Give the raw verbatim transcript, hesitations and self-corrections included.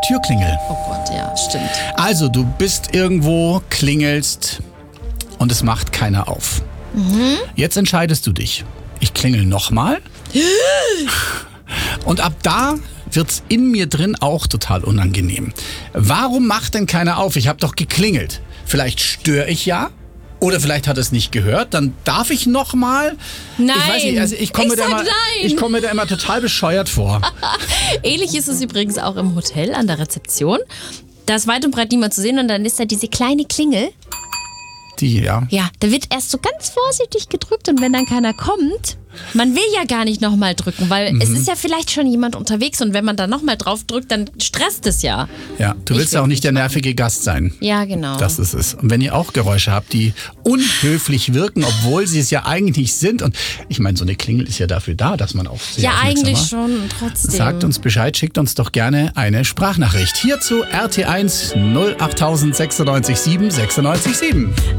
Türklingel. Oh Gott, ja, stimmt. Also, du bist irgendwo, klingelst und es macht keiner auf. Mhm. Jetzt entscheidest du dich. Ich klingel nochmal. Und ab da wird's in mir drin auch total unangenehm. Warum macht denn keiner auf? Ich habe doch geklingelt. Vielleicht störe ich ja. Oder vielleicht hat er es nicht gehört. Dann darf ich nochmal. Nein. Ich weiß nicht, also ich komme Ich mir, da sag immer- nein. ich komme mir da immer total bescheuert vor. Ähnlich ist es übrigens auch im Hotel an der Rezeption. Da ist weit und breit niemand zu sehen und dann ist da diese kleine Klingel. Die, ja. Ja, da wird erst so ganz vorsichtig gedrückt und wenn dann keiner kommt, man will ja gar nicht nochmal drücken, weil Mhm. es ist ja vielleicht schon jemand unterwegs und wenn man da nochmal drauf drückt, dann stresst es ja. Ja, du Ich willst ja auch will nicht der nervige Gast sein. Ja, genau. Das ist es. Und wenn ihr auch Geräusche habt, die unhöflich wirken, obwohl sie es ja eigentlich nicht sind. Und ich meine, so eine Klingel ist ja dafür da, dass man auf sie ja, aufmerksam eigentlich macht. schon, trotzdem. Sagt uns Bescheid, schickt uns doch gerne eine Sprachnachricht. Hierzu R T eins null acht sechsundneunzig sieben sechsundneunzig sieben.